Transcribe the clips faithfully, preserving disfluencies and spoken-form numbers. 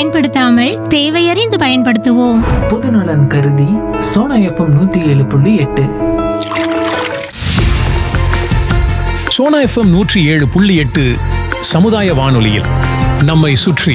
பயன்படுத்தாமல் தேவையறிந்து பயன்படுத்துவோம். பொதுநலன் கருதி சோனா எஃப்எம் நூத்தி ஏழு புள்ளி எட்டு. சோனா எஃப்எம் நூற்றி ஏழு புள்ளி எட்டு சமுதாய வானொலியில் நம்மை சுற்றி.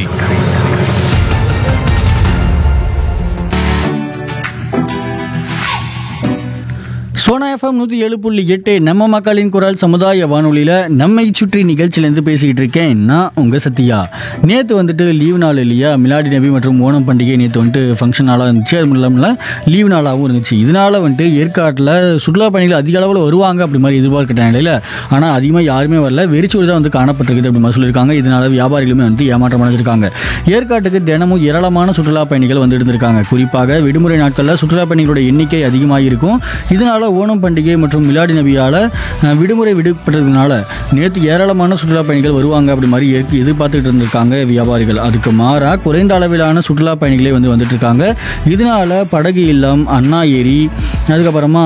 சோனா எஃப்எம் நூற்றி ஏழு புள்ளி எட்டு நம்ம மக்களின் குரல் சமுதாய வானொலியில் நம்மை சுற்றி நிகழ்ச்சியிலேருந்து பேசிக்கிட்டு இருக்கேன் நான் உங்கள் சத்யா. நேற்று வந்துட்டு லீவு நாள் இல்லையா, மிலாடி நபி மற்றும் ஓணம் பண்டிகை நேற்று வந்துட்டு ஃபங்க்ஷன் நாளாக இருந்துச்சு. அது மட்டும் இல்லாமல் லீவு நாளாகவும் இருந்துச்சு. இதனால் வந்துட்டு ஏற்காட்டில் சுற்றுலா பயணிகள் அதிக அளவில் வருவாங்க அப்படி மாதிரி எதிர்பார்க்கிட்ட நிலையில் ஆனால் அதிகமாக யாருமே வரல, வெறிச்சோடு தான் வந்து காணப்பட்டிருக்குது அப்படி மாதிரி சொல்லியிருக்காங்க. இதனால் வியாபாரிகளுமே வந்து ஏமாற்றம் அடைஞ்சிருக்காங்க. ஏற்காட்டுக்கு தினமும் ஏராளமான சுற்றுலா பயணிகள் வந்து இருந்திருக்காங்க. குறிப்பாக விடுமுறை நாட்களில் சுற்றுலா பயணிகளோட எண்ணிக்கை அதிகமாக இருக்கும். இதனால் ஓணம் பண்டிகை மற்றும் மிலாடி நபியால் விடுமுறை விடுபட்டதுனால நேற்று ஏராளமான சுற்றுலா பயணிகள் வருவாங்க அப்படி மாதிரி எதிர்பார்த்துட்டு இருந்திருக்காங்க வியாபாரிகள். அதுக்கு மாறாக குறைந்த அளவிலான சுற்றுலா பயணிகளே வந்து வந்துட்டு இருக்காங்க. இதனால படகு இல்லம், அண்ணா ஏரி, அதுக்கப்புறமா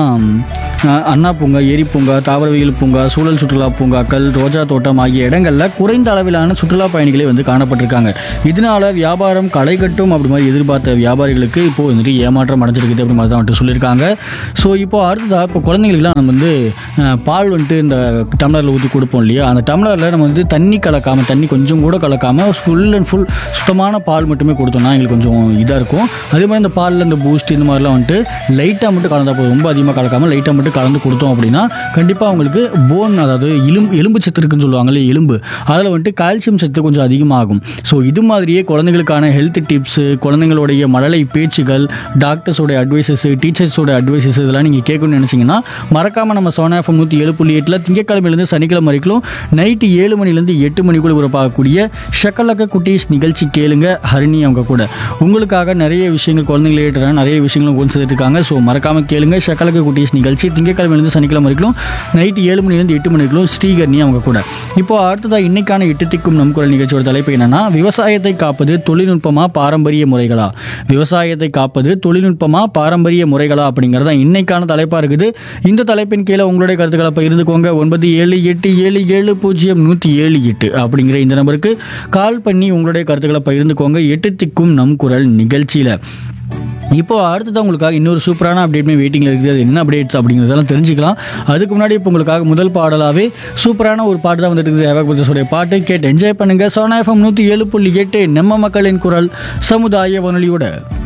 அண்ணா பூங்கா, ஏரி பூங்கா, தாவரவியல் பூங்கா, சூழல் சுற்றுலா பூங்காக்கள், ரோஜா தோட்டம் ஆகிய இடங்களில் குறைந்த அளவிலான சுற்றுலா பயணிகளே வந்து காணப்பட்டிருக்காங்க. இதனால வியாபாரம் களை கட்டும் அப்படி மாதிரி எதிர்பார்த்த வியாபாரிகளுக்கு இப்போ வந்துட்டு ஏமாற்றம் அடைஞ்சிருக்குது அப்படி மாதிரி தான் வந்துட்டு சொல்லியிருக்காங்க. ஸோ இப்போ அடுத்ததாக இப்போ குழந்தைங்களுக்குலாம் நம்ம வந்து பால் வந்துட்டு இந்த டம்ளரில் ஊற்றி கொடுப்போம் இல்லையா, அந்த டம்ளரில் நம்ம வந்து தண்ணி கலக்காமல், தண்ணி கொஞ்சம் கூட கலக்காமல் ஃபுல் அண்ட் ஃபுல் சுத்தமான பால் மட்டுமே கொடுத்தோம்னா எங்களுக்கு கொஞ்சம் இதாக இருக்கும். அதே மாதிரி இந்த பாலில் இந்த பூஸ்ட் இந்த மாதிரிலாம் வந்துட்டு லைட்டாக மட்டும் கலந்தால் போதும், ரொம்ப அதிகமாக கலக்காமல் லைட்டாக மட்டும் கலந்து கொடுத்தோம் அப்படின்னா கண்டிப்பாக அவங்களுக்கு போன், அதாவது எலும்பு எலும்பு சத்து இருக்குன்னு சொல்லுவாங்களே எலும்பு, அதில் வந்துட்டு கால்சியம் சத்து கொஞ்சம் அதிகமாகும். ஸோ இது மாதிரியே குழந்தைங்களுக்கான ஹெல்த் டிப்ஸு, குழந்தைங்களுடைய மழலை பேச்சுகள், டாக்டர்ஸோட அட்வைசஸ், டீச்சர்ஸோட அட்வைசஸ் இதெல்லாம் நீங்கள் கேட்கணும்னு நினச்சிங்கன்னா மறக்காமல் நம்ம சோனா எஃப்எம் நூற்றி ஏழு புள்ளி எட்டில் திங்கக்கிழமையிலேருந்து சனிக்கிழமை வரைக்கும் நைட்டு ஏழு மணிலேருந்து எட்டு மணிக்குள்ள உறப்பாகக்கூடிய ஷக்கலக்க குட்டீஸ் நிகழ்ச்சி கேளுங்க. ஹரிணி அவங்க கூட உங்களுக்காக நிறைய விஷயங்கள் குழந்தைங்களே ஏற்றுறாங்க, நிறைய விஷயங்களும் கொண்டு சேர்த்துட்டு இருக்காங்க. ஸோ மறக்காமல் கேளுங்க ஷக்கலக்க குட்டீஸ் நிகழ்ச்சி திங்கக்கிழமையிலேருந்து சனிக்கிழமை வரைக்கும் நைட்டு ஏழு மணிலேருந்து எட்டு மணிக்குள்ளும் ஸ்ரீகர்ணி அவங்க கூட. இப்போ அடுத்ததாக இன்னைக்கான எட்டு திக்கும் நம் குரல் நிகழ்ச்சியோட தலைப்பு என்னன்னா, விவசாயத்தை காப்பது தொழில்நுட்பமா பாரம்பரிய முறைகளா? விவசாயத்தை காப்பது தொழில்நுட்பமா பாரம்பரிய முறைகளா அப்படிங்கிறதா இன்னைக்கான தலைப்பா இருக்குது. இந்த தலைப்பின் கீழே உங்களுடைய கருத்துக்களை பகிர்ந்துக்கோங்க. ஒன்பது ஏழு எட்டு ஏழு ஏழு பூஜ்ஜியம் நூற்றி ஏழு எட்டு அப்படிங்கிற இந்த நம்பருக்கு கால் பண்ணி உங்களுடைய கருத்துக்களை பகிர்ந்துக்கோங்க எட்டு திக்கும் நம் குரல் நிகழ்ச்சியில். இப்போ அடுத்ததான் உங்களுக்காக இன்னொரு சூப்பரான அப்டேட்மே வெயிட்டிங்கில் இருக்குது. அது என்ன அப்டேட்ஸ் அப்படிங்கிறதெல்லாம் தெரிஞ்சுக்கலாம். அதுக்கு முன்னாடி இப்போ உங்களுக்காக முதல் பாடலாகவே சூப்பரான ஒரு பாட்டு தான் வந்துட்டு இருக்குது. ஏவாக்குடைய பாட்டு கேட்டு என்ஜாய் பண்ணுங்கள். சோனா எஃப்எம் நூற்றி ஏழு புள்ளி எட்டு நம்ம மக்களின் குரல் சமுதாய வானொலியோட.